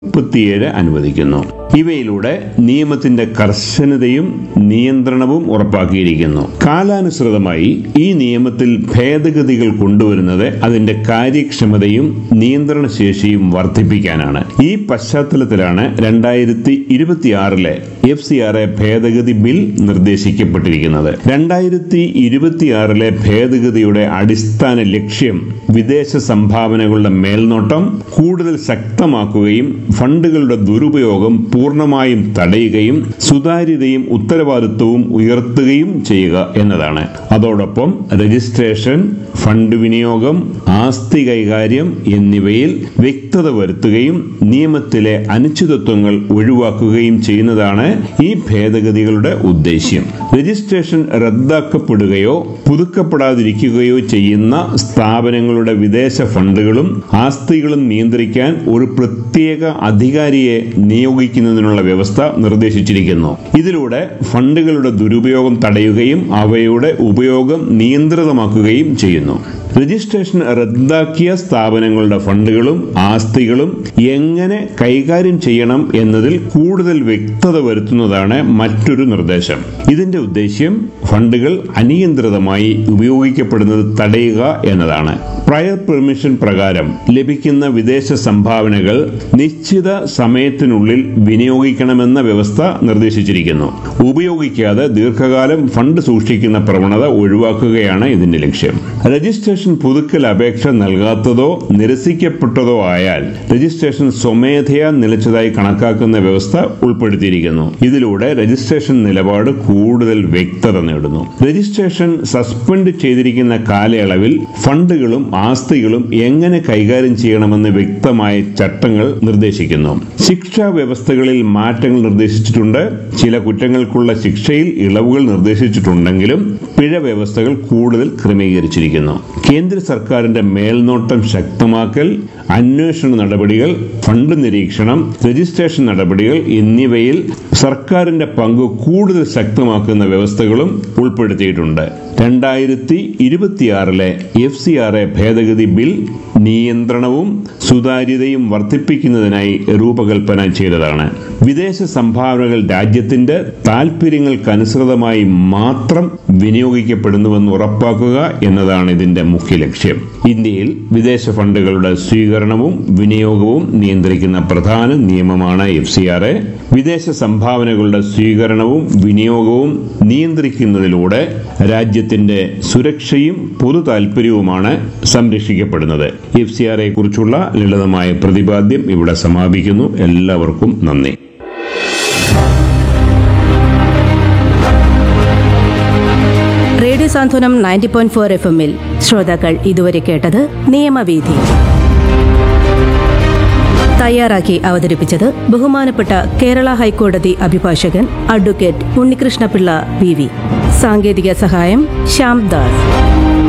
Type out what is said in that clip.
37 അനുവദിക്കുന്നു. ഇവയിലൂടെ നിയമത്തിന്റെ കർശനതയും നിയന്ത്രണവും ഉറപ്പാക്കിയിരിക്കുന്നു. കാലാനുസൃതമായി ഈ നിയമത്തിൽ ഭേദഗതികൾ കൊണ്ടുവരുന്നത് അതിന്റെ കാര്യക്ഷമതയും നിയന്ത്രണശേഷിയും വർദ്ധിപ്പിക്കാനാണ്. ഈ പശ്ചാത്തലത്തിലാണ് 2026 FCRA ഭേദഗതി ബിൽ നിർദ്ദേശിക്കപ്പെട്ടിരിക്കുന്നത്. 2026 ഭേദഗതിയുടെ അടിസ്ഥാന ലക്ഷ്യം വിദേശ സംഭാവനകളുടെ മേൽനോട്ടം കൂടുതൽ ശക്തമാക്കുകയും ഫണ്ടുകളുടെ ദുരുപയോഗം പൂർണ്ണമായും തടയുകയും സുതാര്യതയും ഉത്തരവാദിത്വവും ഉയർത്തുകയും ചെയ്യുക എന്നതാണ്. അതോടൊപ്പം രജിസ്ട്രേഷൻ, ഫണ്ട് വിനിയോഗം, ആസ്തി കൈകാര്യം എന്നിവയിൽ വ്യക്തത വരുത്തുകയും നിയമത്തിലെ അനിശ്ചിതത്വങ്ങൾ ഒഴിവാക്കുകയും ചെയ്യുന്നതാണ് ഈ ഭേദഗതികളുടെ ഉദ്ദേശ്യം. രജിസ്ട്രേഷൻ റദ്ദാക്കപ്പെടുകയോ പുതുക്കപ്പെടാതിരിക്കുകയോ ചെയ്യുന്ന സ്ഥാപനങ്ങളുടെ വിദേശ ഫണ്ടുകളും ആസ്തികളും നിയന്ത്രിക്കാൻ ഒരു പ്രത്യേക അധികാരിയെ നിയോഗിക്കുന്നതിനുള്ള വ്യവസ്ഥ നിർദ്ദേശിച്ചിരിക്കുന്നു. ഇതിലൂടെ ഫണ്ടുകളുടെ ദുരുപയോഗം തടയുകയും അവയുടെ ഉപയോഗം നിയന്ത്രിതമാക്കുകയും ചെയ്യുന്നു. രജിസ്ട്രേഷൻ റദ്ദാക്കിയ സ്ഥാപനങ്ങളുടെ ഫണ്ടുകളും ആസ്തികളും എങ്ങനെ കൈകാര്യം ചെയ്യണം എന്നതിൽ കൂടുതൽ വ്യക്തത വരുത്തുന്നതാണ് മറ്റൊരു നിർദ്ദേശം. ഇതിന്റെ ഉദ്ദേശ്യം ഫണ്ടുകൾ അനിയന്ത്രിതമായി ഉപയോഗിക്കപ്പെടുന്നത് തടയുക എന്നതാണ്. പ്രയർ പെർമിഷൻ പ്രകാരം ലഭിക്കുന്ന വിദേശ സംഭാവനകൾ നിശ്ചിത സമയത്തിനുള്ളിൽ വിനിയോഗിക്കണമെന്ന വ്യവസ്ഥ നിർദ്ദേശിച്ചിരിക്കുന്നു. ഉപയോഗിക്കാതെ ദീർഘകാലം ഫണ്ട് സൂക്ഷിക്കുന്ന പ്രവണത ഒഴിവാക്കുകയാണ് ഇതിന്റെ ലക്ഷ്യം. രജിസ്ട്രേഷൻ പുതുക്കൽ അപേക്ഷ നൽകാത്തതോ നിരസിക്കപ്പെട്ടതോ ആയാൽ രജിസ്ട്രേഷൻ സ്വമേധയാ നിലച്ചതായി കണക്കാക്കുന്ന വ്യവസ്ഥ ഉൾപ്പെടുത്തിയിരിക്കുന്നു. ഇതിലൂടെ രജിസ്ട്രേഷൻ നിലപാട് കൂടുതൽ വ്യക്തത നേടുന്നു. രജിസ്ട്രേഷൻ സസ്പെൻഡ് ചെയ്തിരിക്കുന്ന കാലയളവിൽ ഫണ്ടുകളും ആസ്തികളും എങ്ങനെ കൈകാര്യം ചെയ്യണമെന്ന് വ്യക്തമായ ചട്ടങ്ങൾ നിർദ്ദേശിക്കുന്നു. ശിക്ഷാ വ്യവസ്ഥകളിൽ മാറ്റങ്ങൾ നിർദ്ദേശിച്ചിട്ടുണ്ട്. ചില കുറ്റങ്ങൾക്കുള്ള ശിക്ഷയിൽ ഇളവുകൾ നിർദ്ദേശിച്ചിട്ടുണ്ടെങ്കിലും പിഴ വ്യവസ്ഥകൾ കൂടുതൽ ക്രമീകരിച്ചിരിക്കുന്നു. കേന്ദ്ര സർക്കാരിന്റെ മേൽനോട്ടം ശക്തമാക്കൽ, അന്വേഷണ നടപടികൾ, ഫണ്ട് നിരീക്ഷണം, രജിസ്ട്രേഷൻ നടപടികൾ എന്നിവയിൽ സർക്കാരിന്റെ പങ്ക് കൂടുതൽ ശക്തമാക്കുന്ന വ്യവസ്ഥകളും ഉൾപ്പെടുത്തിയിട്ടുണ്ട്. 2026 FCRA ഭേദഗതി ബിൽ നിയന്ത്രണവും സുതാര്യതയും വർദ്ധിപ്പിക്കുന്നതിനായി രൂപകൽപ്പന ചെയ്തതാണ്. വിദേശ സംഭാവനകൾ രാജ്യത്തിന്റെ താൽപര്യങ്ങൾക്കനുസൃതമായി മാത്രം വിനിയോഗിക്കപ്പെടുന്നുവെന്ന് ഉറപ്പാക്കുക എന്നതാണ് ഇതിന്റെ മുഖ്യ ലക്ഷ്യം. ഇന്ത്യയിൽ വിദേശ ഫണ്ടുകളുടെ സ്വീകരണവും വിനിയോഗവും നിയന്ത്രിക്കുന്ന പ്രധാന നിയമമാണ് FCRA. വിദേശ സംഭാവനകളുടെ സ്വീകരണവും വിനിയോഗവും നിയന്ത്രിക്കുന്നതിലൂടെ രാജ്യത്തിന്റെ സുരക്ഷയും പൊതു താൽപര്യവുമാണ് സംരക്ഷിക്കപ്പെടുന്നത്. FCRA കുറിച്ചുള്ള ലളിതമായ പ്രതിപാദ്യം ഇവിടെ സമാപിക്കുന്നു. എല്ലാവർക്കും നന്ദി. റേഡിയോ സാന്ത്വനം 90.4 FM-ൽ ശ്രോതാക്കൾ ഇതുവരെ കേട്ടത് നിയമവീഥി. തയ്യാറാക്കി അവതരിപ്പിച്ചത് ബഹുമാനപ്പെട്ട കേരള ഹൈക്കോടതി അഭിഭാഷകൻ അഡ്വക്കേറ്റ് ഉണ്ണികൃഷ്ണപിള്ള PV. സാങ്കേതിക സഹായം ശ്യാം ദാസ്.